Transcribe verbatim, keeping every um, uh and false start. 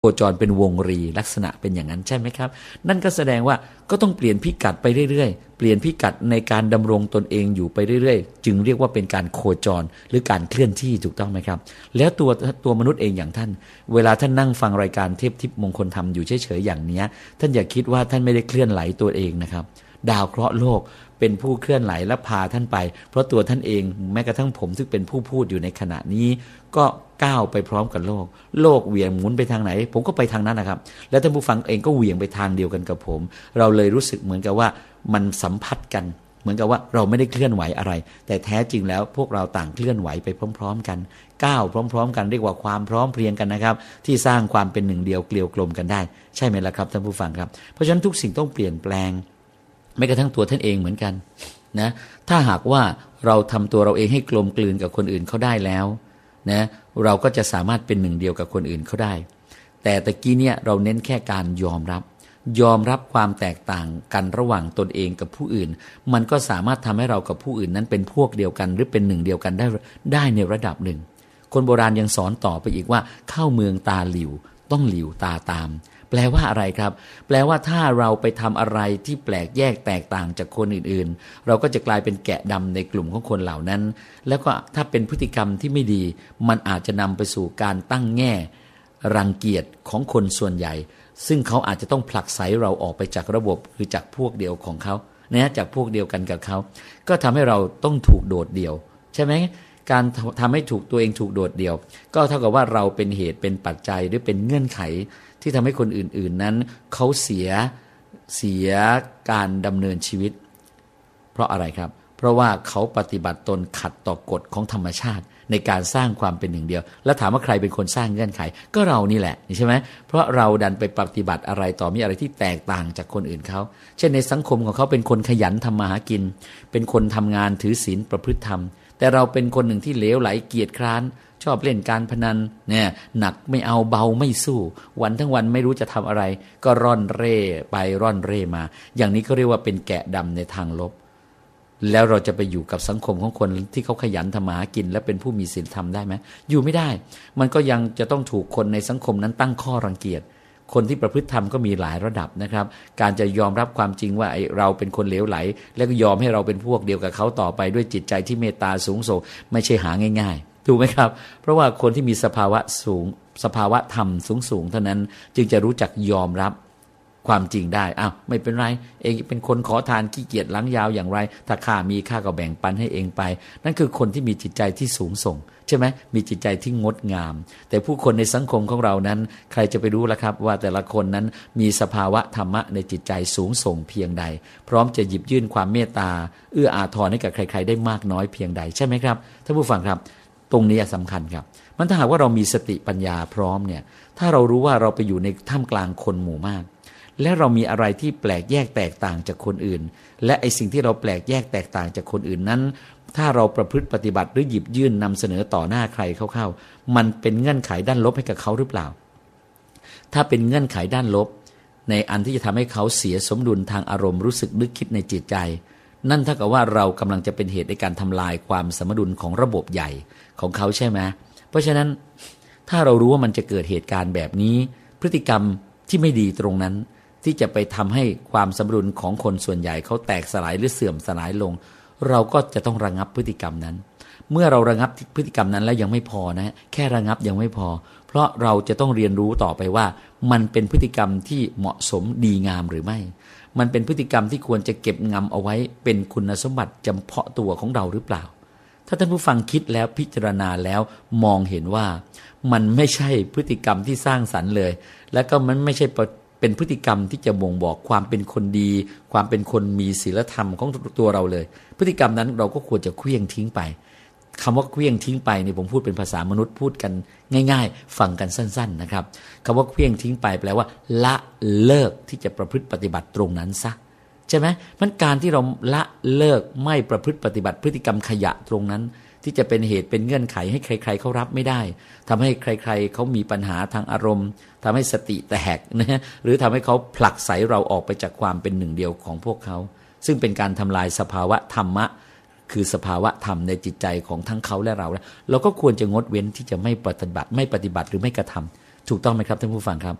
โคจรเป็นวงรีลักษณะเป็นอย่างนั้นใช่ไหมครับนั่นก็แสดงว่าก็ต้องเปลี่ยนพิกัดไปเรื่อยๆเปลี่ยนพิกัดในการดำรงตนเองอยู่ไปเรื่อยๆจึงเรียกว่าเป็นการโคจรหรือการเคลื่อนที่ถูกต้องไหมครับแล้วตัวตัวมนุษย์เองอย่างท่านเวลาท่านนั่งฟังรายการเทพทิพย์มงคลธรรมอยู่เฉยๆอย่างนี้ท่านอย่าคิดว่าท่านไม่ได้เคลื่อนไหวตัวเองนะครับดาวเคราะห์โลกเป็นผู้เคลื่อนไหวและพาท่านไปเพราะตัวท่านเองแม้กระทั่งผมซึ่งเป็นผู้พูดอยู่ในขณะนี้ก็ก้าวไปพร้อมกับโลกโลกเหวี่ยงหมุนไปทางไหนผมก็ไปทางนั้นนะครับและท่านผู้ฟังเองก็เหวี่ยงไปทางเดียวกันกับผมเราเลยรู้สึกเหมือนกับว่ามันสัมพัทธ์กันเหมือนกับว่าเราไม่ได้เคลื่อนไหวอะไรแต่แท้จริงแล้วพวกเราต่างเคลื่อนไหวไปพร้อมๆกันก้าวพร้อมๆกันเรียกว่าความพร้อมเพรียงกันนะครับที่สร้างความเป็นหนึ่งเดียวเกลียวกลมกันได้ใช่ไหมล่ะครับท่านผู้ฟังครับเพราะฉะนั้นทุกสิ่งต้องเปลี่ยนแปลงแม้กระทั่งตัวท่านเองเหมือนกันนะถ้าหากว่าเราทำตัวเราเองให้กลมกลืนกับคนอื่นเขาได้แล้วนะเราก็จะสามารถเป็นหนึ่งเดียวกับคนอื่นเขาได้แต่ตะกี้เนี่ยเราเน้นแค่การยอมรับยอมรับความแตกต่างกันระหว่างตนเองกับผู้อื่นมันก็สามารถทำให้เรากับผู้อื่นนั้นเป็นพวกเดียวกันหรือเป็นหนึ่งเดียวกันได้ได้ในระดับหนึ่งคนโบราณยังสอนต่อไปอีกว่าเข้าเมืองตาหลิวต้องหลิวตาตามแปลว่าอะไรครับแปลว่าถ้าเราไปทำอะไรที่แปลกแยกแตกต่างจากคนอื่นๆเราก็จะกลายเป็นแกะดำในกลุ่มของคนเหล่านั้นแล้วก็ถ้าเป็นพฤติกรรมที่ไม่ดีมันอาจจะนำไปสู่การตั้งแง่รังเกียจของคนส่วนใหญ่ซึ่งเขาอาจจะต้องผลักไสเราออกไปจากระบบหรือจากพวกเดียวของเขานะจากพวกเดียวกันกับเขาก็ทำให้เราต้องถูกโดดเดี่ยวใช่ไหมการทำให้ถูกตัวเองถูกโดดเดี่ยวก็เท่ากับว่าเราเป็นเหตุเป็นปัจจัยหรือเป็นเงื่อนไขที่ทำให้คนอื่นๆนั้นเขาเสียเสียการดำเนินชีวิตเพราะอะไรครับเพราะว่าเขาปฏิบัติตนขัดต่อกฎของธรรมชาติในการสร้างความเป็นหนึ่งเดียวแล้วถามว่าใครเป็นคนสร้างเงื่อนไขก็เรานี่แหละใช่ไหมเพราะเราดันไปปฏิบัติอะไรต่อมีอะไรที่แตกต่างจากคนอื่นเขาเช่นในสังคมของเขาเป็นคนขยันทำมาหากินเป็นคนทำงานถือศีลประพฤติธรรมแต่เราเป็นคนหนึ่งที่เหลวไหลเกียจคร้านชอบเล่นการพนันเนี่ยหนักไม่เอาเบาไม่สู้วันทั้งวันไม่รู้จะทำอะไรก็ร่อนเร่ไปร่อนเร่มาอย่างนี้เขาเรียกว่าเป็นแกะดำในทางลบแล้วเราจะไปอยู่กับสังคมของคนที่เขาขยันทำมาหากินและเป็นผู้มีศีลธรรมได้ไหมอยู่ไม่ได้มันก็ยังจะต้องถูกคนในสังคมนั้นตั้งข้อรังเกียจคนที่ประพฤติธรรมก็มีหลายระดับนะครับการจะยอมรับความจริงว่าไอ้เราเป็นคนเหลวไหลแล้วก็ยอมให้เราเป็นพวกเดียวกับเขาต่อไปด้วยจิตใจที่เมตตาสูงส่งไม่ใช่หาง่ายๆถูกไหมครับเพราะว่าคนที่มีสภาวะสูงสภาวะธรรมสูงสูงเท่านั้นจึงจะรู้จักยอมรับความจริงได้อ้าวไม่เป็นไรเองเป็นคนขอทานขี้เกียจล้างยาวอย่างไรถ้าข้ามีข้าก็แบ่งปันให้เองไปนั่นคือคนที่มีจิตใจที่สูงส่งใช่ไหมมีจิตใจที่งดงามแต่ผู้คนในสังคมของเรานั้นใครจะไปรู้ล่ะครับว่าแต่ละคนนั้นมีสภาวะธรรมะในจิตใจสูงส่งเพียงใดพร้อมจะหยิบยื่นความเมตตาเอื้ออาทรให้กับใครๆได้มากน้อยเพียงใดใช่ไหมครับท่านผู้ฟังครับตรงนี้สำคัญครับมันถ้าหากว่าเรามีสติปัญญาพร้อมเนี่ยถ้าเรารู้ว่าเราไปอยู่ในท่ามกลางคนหมู่มากและเรามีอะไรที่แปลกแยกแตกต่างจากคนอื่นและไอ้สิ่งที่เราแปลกแยกแตกต่างจากคนอื่นนั้นถ้าเราประพฤติปฏิบัติหรือหยิบยื่นนำเสนอต่อหน้าใครเข้าๆมันเป็นเงื่อนไขด้านลบให้กับเขาหรือเปล่าถ้าเป็นเงื่อนไขด้านลบในอันที่จะทำให้เขาเสียสมดุลทางอารมณ์รู้สึกนึกคิดในจิตใจนั่นเท่ากับว่าเรากำลังจะเป็นเหตุในการทำลายความสมดุลของระบบใหญ่ของเขาใช่ไหมเพราะฉะนั้นถ้าเรารู้ว่ามันจะเกิดเหตุการณ์แบบนี้พฤติกรรมที่ไม่ดีตรงนั้นที่จะไปทำให้ความสมดุลของคนส่วนใหญ่เขาแตกสลายหรือเสื่อมสลายลงเราก็จะต้องระงับพฤติกรรมนั้นเมื่อเราระงับพฤติกรรมนั้นแล้วยังไม่พอนะแค่ระงับยังไม่พอเพราะเราจะต้องเรียนรู้ต่อไปว่ามันเป็นพฤติกรรมที่เหมาะสมดีงามหรือไม่มันเป็นพฤติกรรมที่ควรจะเก็บงำเอาไว้เป็นคุณสมบัติจำเพาะตัวของเราหรือเปล่าถ้าท่านผู้ฟังคิดแล้วพิจารณาแล้วมองเห็นว่ามันไม่ใช่พฤติกรรมที่สร้างสรรค์เลยและก็มันไม่ใช่เป็นพฤติกรรมที่จะบ่งบอกความเป็นคนดีความเป็นคนมีศีลธรรมของตัวเราเลยพฤติกรรมนั้นเราก็ควรจะเคลื่อนทิ้งไปคำว่าเคลื่อนทิ้งไปนี่ผมพูดเป็นภาษามนุษย์พูดกันง่ายๆฟังกันสั้นๆนะครับคำว่าเคลื่อนทิ้งไปแปลว่าละเลิกที่จะประพฤติปฏิบัติตรงนั้นซะใช่ไหมมันการที่เราละเลิกไม่ประพฤติปฏิบัติพฤติกรรมขยะตรงนั้นที่จะเป็นเหตุเป็นเงื่อนไขให้ใครๆเขารับไม่ได้ทำให้ใครๆเขามีปัญหาทางอารมณ์ทำให้สติแตกนะหรือทำให้เขาผลักไสเราออกไปจากความเป็นหนึ่งเดียวของพวกเขาซึ่งเป็นการทำลายสภาวะธรรมะคือสภาวะธรรมในจิตใจของทั้งเขาและเราแล้วเราก็ควรจะงดเว้นที่จะไม่ปฏิบัติไม่ปฏิบัติหรือไม่กระทำถูกต้องไหมครับท่านผู้ฟังครับ